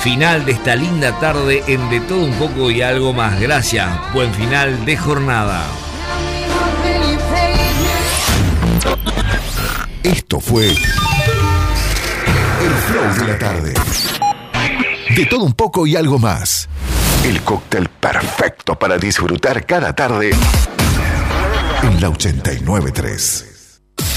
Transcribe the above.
final de esta linda tarde en De Todo Un Poco y Algo Más. Gracias, buen final de jornada. Esto fue El Flow de la Tarde. De Todo Un Poco y Algo Más. El cóctel perfecto para disfrutar cada tarde en la 89.3.